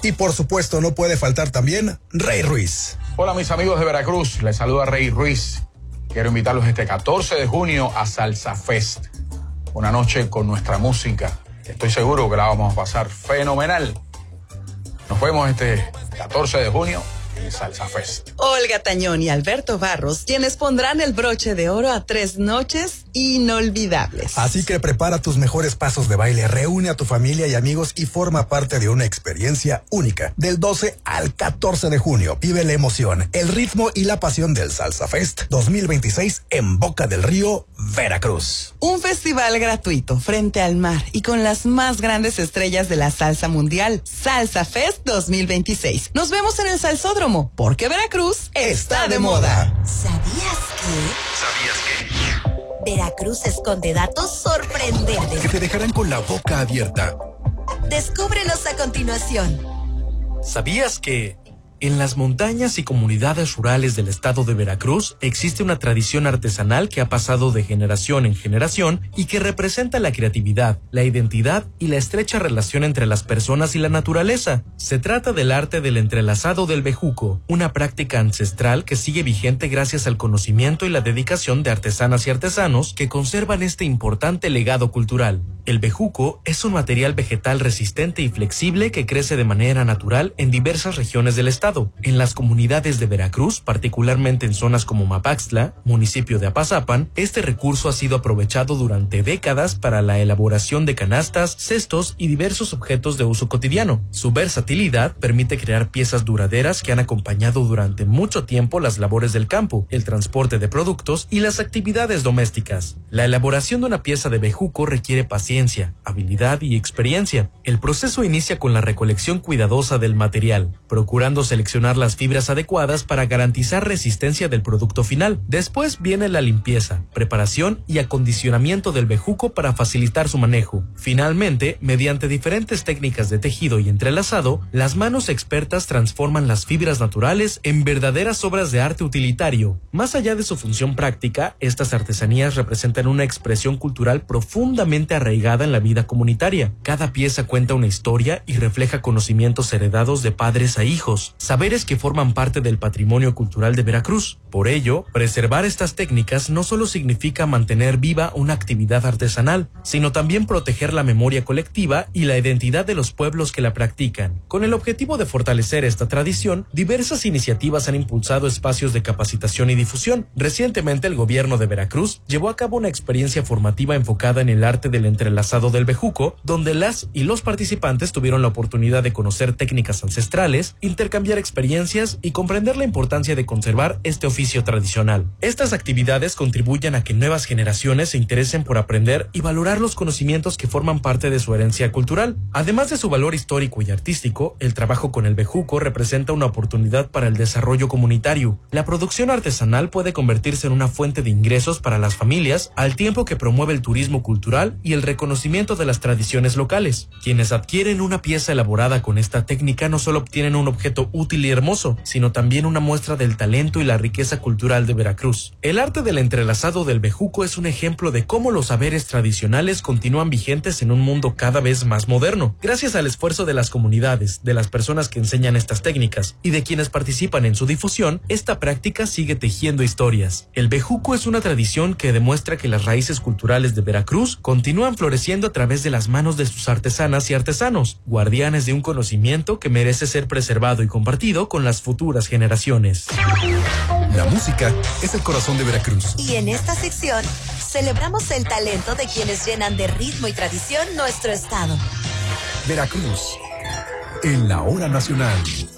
Y por supuesto no puede faltar también Rey Ruiz. Hola mis amigos de Veracruz, les saluda Rey Ruiz. Quiero invitarlos este 14 de junio a Salsa Fest. Una noche con nuestra música. Estoy seguro que la vamos a pasar fenomenal. Nos vemos este 14 de junio en Salsa Fest. Olga Tañón y Alberto Barros, quienes pondrán el broche de oro a 3 noches inolvidables. Así que prepara tus mejores pasos de baile, reúne a tu familia y amigos y forma parte de una experiencia única. Del 12 al 14 de junio, vive la emoción, el ritmo y la pasión del Salsa Fest 2026 en Boca del Río, Veracruz. Un festival gratuito frente al mar y con las más grandes estrellas de la salsa mundial. Salsa Fest 2026. Nos vemos en el Salsódromo, porque Veracruz está de moda. ¿Sabías que Veracruz esconde datos sorprendentes que te dejarán con la boca abierta? Descúbrelos a continuación. ¿Sabías que en las montañas y comunidades rurales del estado de Veracruz existe una tradición artesanal que ha pasado de generación en generación y que representa la creatividad, la identidad y la estrecha relación entre las personas y la naturaleza? Se trata del arte del entrelazado del bejuco, una práctica ancestral que sigue vigente gracias al conocimiento y la dedicación de artesanas y artesanos que conservan este importante legado cultural. El bejuco es un material vegetal resistente y flexible que crece de manera natural en diversas regiones del estado. En las comunidades de Veracruz, particularmente en zonas como Mapaxtla, municipio de Apazapan, este recurso ha sido aprovechado durante décadas para la elaboración de canastas, cestos y diversos objetos de uso cotidiano. Su versatilidad permite crear piezas duraderas que han acompañado durante mucho tiempo las labores del campo, el transporte de productos y las actividades domésticas. La elaboración de una pieza de bejuco requiere paciencia, habilidad y experiencia. El proceso inicia con la recolección cuidadosa del material, procurando seleccionar las fibras adecuadas para garantizar resistencia del producto final. Después viene la limpieza, preparación y acondicionamiento del bejuco para facilitar su manejo. Finalmente, mediante diferentes técnicas de tejido y entrelazado, las manos expertas transforman las fibras naturales en verdaderas obras de arte utilitario. Más allá de su función práctica, estas artesanías representan una expresión cultural profundamente arraigada en la vida comunitaria. Cada pieza cuenta una historia y refleja conocimientos heredados de padres a hijos, saberes que forman parte del patrimonio cultural de Veracruz. Por ello, preservar estas técnicas no solo significa mantener viva una actividad artesanal, sino también proteger la memoria colectiva y la identidad de los pueblos que la practican. Con el objetivo de fortalecer esta tradición, diversas iniciativas han impulsado espacios de capacitación y difusión. Recientemente, el gobierno de Veracruz llevó a cabo una experiencia formativa enfocada en el arte del entrelazado del bejuco, donde las y los participantes tuvieron la oportunidad de conocer técnicas ancestrales, intercambiar experiencias y comprender la importancia de conservar este oficio tradicional. Estas actividades contribuyen a que nuevas generaciones se interesen por aprender y valorar los conocimientos que forman parte de su herencia cultural. Además de su valor histórico y artístico, el trabajo con el bejuco representa una oportunidad para el desarrollo comunitario. La producción artesanal puede convertirse en una fuente de ingresos para las familias, al tiempo que promueve el turismo cultural y el reconocimiento de las tradiciones locales. Quienes adquieren una pieza elaborada con esta técnica no solo obtienen un objeto útil y hermoso, sino también una muestra del talento y la riqueza cultural de Veracruz. El arte del entrelazado del bejuco es un ejemplo de cómo los saberes tradicionales continúan vigentes en un mundo cada vez más moderno. Gracias al esfuerzo de las comunidades, de las personas que enseñan estas técnicas y de quienes participan en su difusión, esta práctica sigue tejiendo historias. El bejuco es una tradición que demuestra que las raíces culturales de Veracruz continúan floreciendo a través de las manos de sus artesanas y artesanos, guardianes de un conocimiento que merece ser preservado y compartido con las futuras generaciones. La música es el corazón de Veracruz. Y en esta sección celebramos el talento de quienes llenan de ritmo y tradición nuestro estado. Veracruz, en la hora nacional.